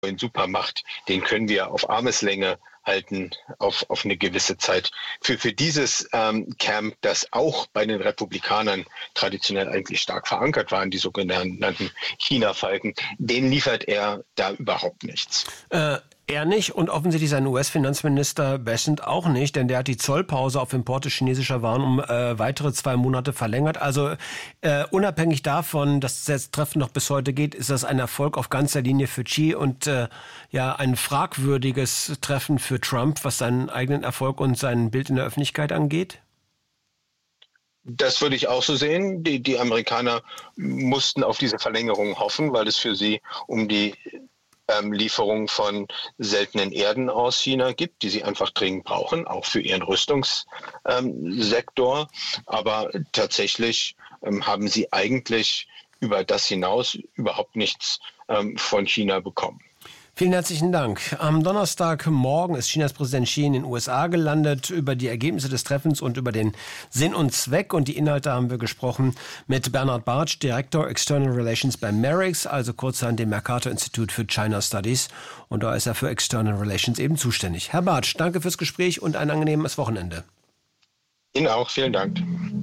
neuen Supermacht, den können wir auf Armeslänge halten auf eine gewisse Zeit. Für dieses Camp, das auch bei den Republikanern traditionell eigentlich stark verankert waren, die sogenannten China-Falken, denen liefert er da überhaupt nichts. Er nicht und offensichtlich sein US-Finanzminister Bessent auch nicht, denn der hat die Zollpause auf Importe chinesischer Waren um weitere 2 Monate verlängert. Also unabhängig davon, dass das Treffen noch bis heute geht, ist das ein Erfolg auf ganzer Linie für Xi und ein fragwürdiges Treffen für Trump, was seinen eigenen Erfolg und sein Bild in der Öffentlichkeit angeht? Das würde ich auch so sehen. Die Amerikaner mussten auf diese Verlängerung hoffen, weil es für sie um die Lieferung von seltenen Erden aus China gibt, die sie einfach dringend brauchen, auch für ihren Rüstungssektor. Aber tatsächlich haben sie eigentlich über das hinaus überhaupt nichts von China bekommen. Vielen herzlichen Dank. Am Donnerstagmorgen ist Chinas Präsident Xi in den USA gelandet. Über die Ergebnisse des Treffens und über den Sinn und Zweck und die Inhalte haben wir gesprochen mit Bernhard Bartsch, Direktor External Relations bei MERIX, also kurzerhand dem Mercator Institute für China Studies. Und da ist er für External Relations eben zuständig. Herr Bartsch, danke fürs Gespräch und ein angenehmes Wochenende. Ihnen auch. Vielen Dank.